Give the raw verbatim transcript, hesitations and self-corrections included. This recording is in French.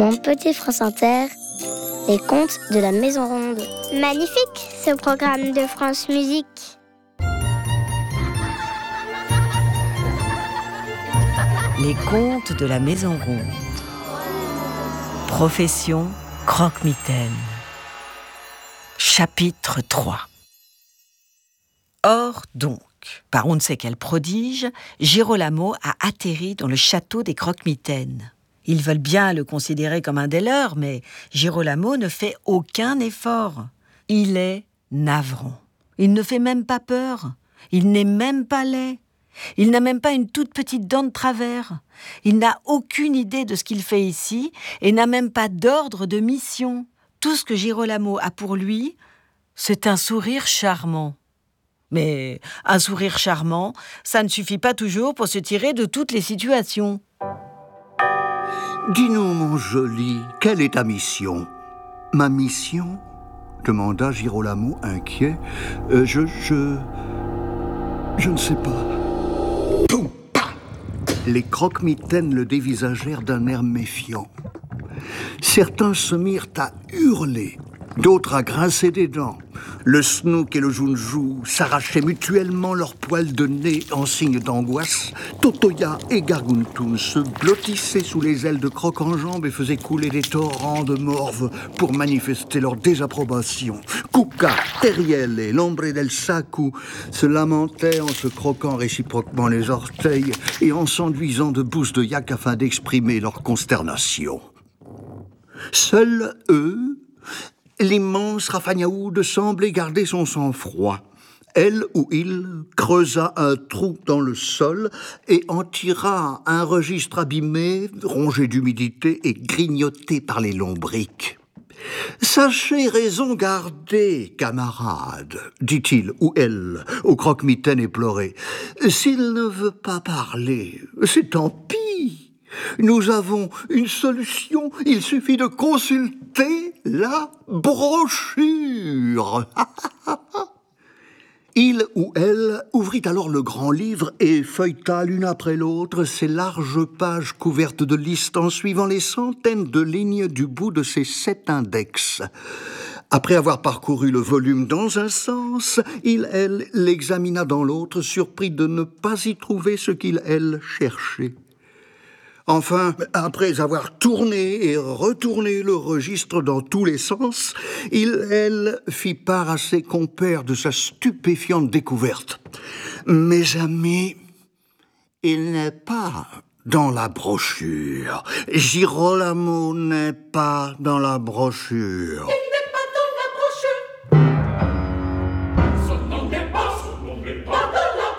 Mon petit France Inter, les contes de la Maison Ronde. Magnifique, ce programme de France Musique. Les contes de la Maison Ronde. Profession croque-mitaine. Chapitre trois. Or donc, par on ne sait quel prodige, Girolamo a atterri dans le château des croque-mitaines. Ils veulent bien le considérer comme un des leurs, mais Girolamo ne fait aucun effort. Il est navrant. Il ne fait même pas peur. Il n'est même pas laid. Il n'a même pas une toute petite dent de travers. Il n'a aucune idée de ce qu'il fait ici et n'a même pas d'ordre de mission. Tout ce que Girolamo a pour lui, c'est un sourire charmant. Mais un sourire charmant, ça ne suffit pas toujours pour se tirer de toutes les situations. Dis-nous, mon joli, quelle est ta mission ? Ma mission ? Demanda Girolamo inquiet. Euh, je, je... Je ne sais pas. Poum, pa ! Les croque-mitaines le dévisagèrent d'un air méfiant. Certains se mirent à hurler, d'autres à grincer des dents. Le snook et le jounjou s'arrachaient mutuellement leurs poils de nez en signe d'angoisse. Totoya et Garguntum se blottissaient sous les ailes de Croc-en-Jambe et faisaient couler des torrents de morve pour manifester leur désapprobation. Cuca, Teriel et l'Ombre del Sacu se lamentaient en se croquant réciproquement les orteils et en s'enduisant de bousses de yak afin d'exprimer leur consternation. Seuls eux, l'immense Rafagnaoud semblait garder son sang-froid. Elle ou il creusa un trou dans le sol et en tira un registre abîmé, rongé d'humidité et grignoté par les lombrics. « Sachez raison garder, camarade, dit-il ou elle, au croque-mitaine éploré. S'il ne veut pas parler, c'est tant pis. Nous avons une solution, il suffit de consulter la brochure. » Il ou elle ouvrit alors le grand livre et feuilleta l'une après l'autre ces larges pages couvertes de listes en suivant les centaines de lignes du bout de ses sept index. Après avoir parcouru le volume dans un sens, il, elle, l'examina dans l'autre, surpris de ne pas y trouver ce qu'il, elle, cherchait. Enfin, après avoir tourné et retourné le registre dans tous les sens, il, elle, fit part à ses compères de sa stupéfiante découverte. « Mes amis, il n'est pas dans la brochure. Girolamo n'est pas dans la brochure. »